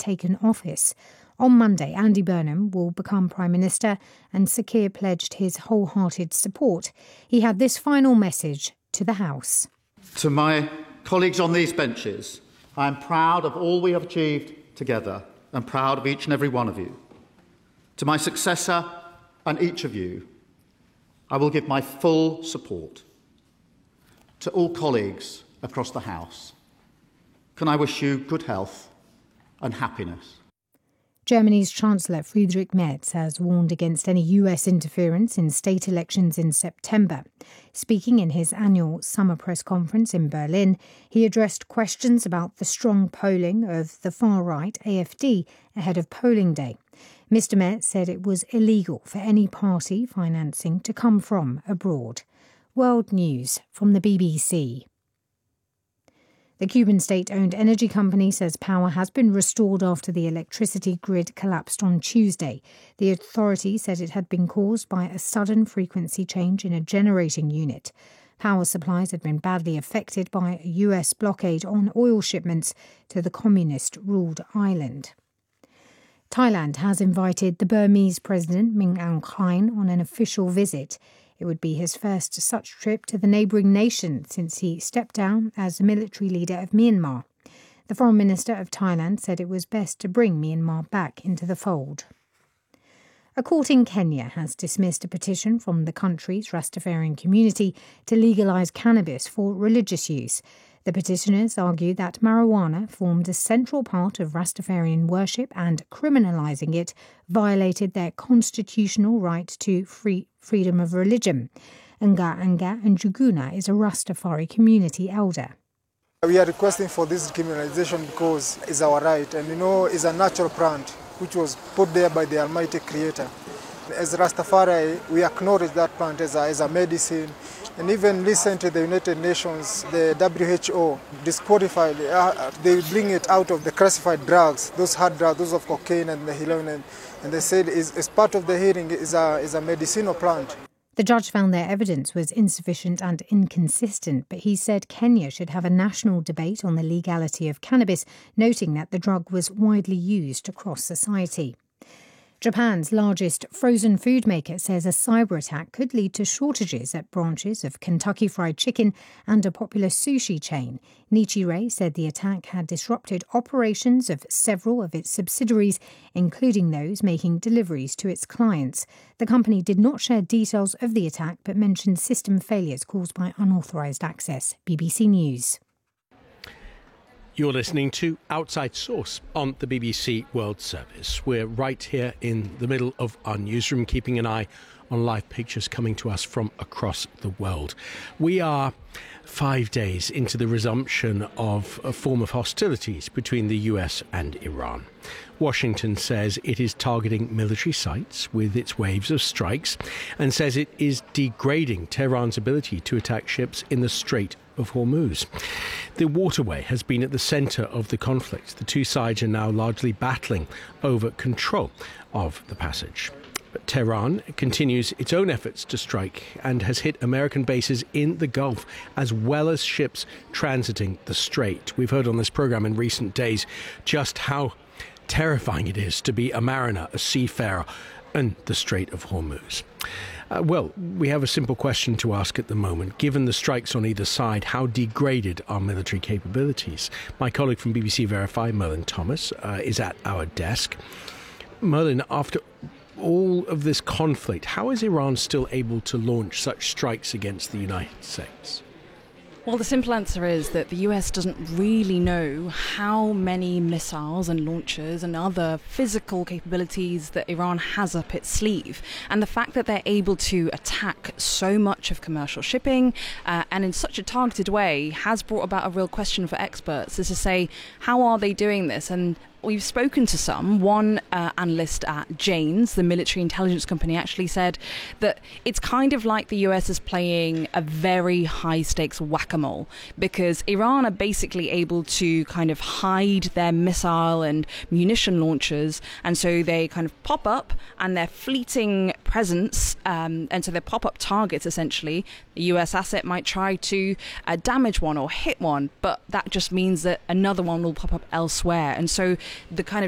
taken office. On Monday, Andy Burnham will become Prime Minister, and Sakir pledged his wholehearted support. He had this final message to the House. To my colleagues on these benches, I am proud of all we have achieved together and proud of each and every one of you. To my successor and each of you, I will give my full support. To all colleagues across the House, can I wish you good health and happiness. Germany's Chancellor Friedrich Merz has warned against any US interference in state elections in September. Speaking in his annual summer press conference in Berlin, he addressed questions about the strong polling of the far-right AfD ahead of polling day. Mr. Merz said it was illegal for any party financing to come from abroad. World News from the BBC. The Cuban state-owned energy company says power has been restored after the electricity grid collapsed on Tuesday. The authority said it had been caused by a sudden frequency change in a generating unit. Power supplies had been badly affected by a US blockade on oil shipments to the communist-ruled island. Thailand has invited the Burmese President Min Aung Hlaing on an official visit. It would be his first such trip to the neighbouring nation since he stepped down as the military leader of Myanmar. The Foreign Minister of Thailand said it was best to bring Myanmar back into the fold. A court in Kenya has dismissed a petition from the country's Rastafarian community to legalise cannabis for religious use. The petitioners argue that marijuana formed a central part of Rastafarian worship and criminalising it violated their constitutional right to freedom of religion. Nga Njuguna is a Rastafari community elder. We are requesting for this decriminalisation because it's our right and it's a natural plant which was put there by the Almighty Creator. As Rastafari, we acknowledge that plant as a medicine. And even recently, the United Nations, the WHO, disqualified, they bring it out of the classified drugs, those hard drugs, those of cocaine and the heroin, and they said as part of the hearing is a medicinal plant. The judge found their evidence was insufficient and inconsistent, but he said Kenya should have a national debate on the legality of cannabis, noting that the drug was widely used across society. Japan's largest frozen food maker says a cyber attack could lead to shortages at branches of Kentucky Fried Chicken and a popular sushi chain. Nichirei said the attack had disrupted operations of several of its subsidiaries, including those making deliveries to its clients. The company did not share details of the attack but mentioned system failures caused by unauthorised access. BBC News. You're listening to Outside Source on the BBC World Service. We're right here in the middle of our newsroom, keeping an eye on live pictures coming to us from across the world. We are 5 days into the resumption of a form of hostilities between the US and Iran. Washington says it is targeting military sites with its waves of strikes and says it is degrading Tehran's ability to attack ships in the Strait of Hormuz. The waterway has been at the centre of the conflict. The two sides are now largely battling over control of the passage. But Tehran continues its own efforts to strike and has hit American bases in the Gulf as well as ships transiting the strait. We've heard on this programme in recent days just how terrifying it is to be a mariner, a seafarer, in the Strait of Hormuz. Well, we have a simple question to ask at the moment. Given the strikes on either side, how degraded are military capabilities? My colleague from BBC Verify, Merlin Thomas, is at our desk. Merlin, after all of this conflict, how is Iran still able to launch such strikes against the United States? Well, the simple answer is that the US doesn't really know how many missiles and launchers and other physical capabilities that Iran has up its sleeve. And the fact that they're able to attack so much of commercial shipping and in such a targeted way has brought about a real question for experts, is to say, how are they doing this? And we've spoken to some. One analyst at Janes, the military intelligence company, actually said that it's kind of like the US is playing a very high-stakes whack-a-mole, because Iran are basically able to kind of hide their missile and munition launchers, and so they kind of pop up, and their fleeting presence, and so they're pop-up targets, essentially. The US asset might try to damage one or hit one, but that just means that another one will pop up elsewhere. And so the kind of